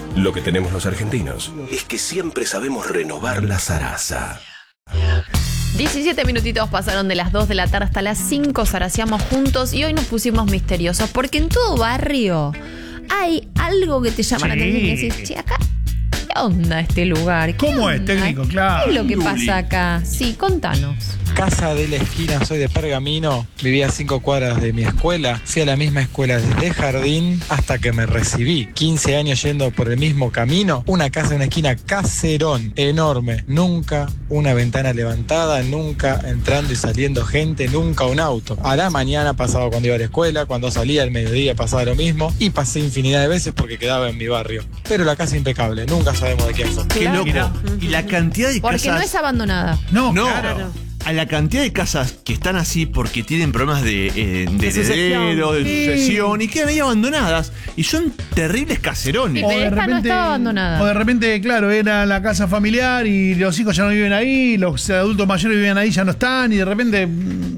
Lo que tenemos los argentinos es que siempre sabemos renovar la zaraza. 17 minutitos pasaron de las 2 de la tarde hasta las 5, zaraseamos juntos y hoy nos pusimos misteriosos porque en todo barrio hay algo que te llama la atención y decís, che, acá, ¿qué onda este lugar? ¿Cómo es, técnico? Claro. ¿Qué es lo que pasa acá? Sí, contanos. Casa de la esquina, soy de Pergamino, vivía a 5 cuadras de mi escuela, fui a la misma escuela desde jardín hasta que me recibí, 15 años yendo por el mismo camino, una casa en una esquina, caserón, enorme, nunca una ventana levantada, nunca entrando y saliendo gente, nunca un auto. A la mañana pasaba cuando iba a la escuela, cuando salía al mediodía pasaba lo mismo y pasé infinidad de veces porque quedaba en mi barrio. Pero la casa impecable, nunca sabemos de quién fue. Qué Claro. loco. Y la cantidad de Porque casas... no es abandonada. No, No, claro. a la cantidad de casas que están así porque tienen problemas de herederos, de sucesión, y quedan ahí abandonadas. Y son terribles caserones. Sí, pero esta no estaba abandonada. O de repente, claro, era la casa familiar y los hijos ya no viven ahí, los adultos mayores vivían ahí, ya no están, y de repente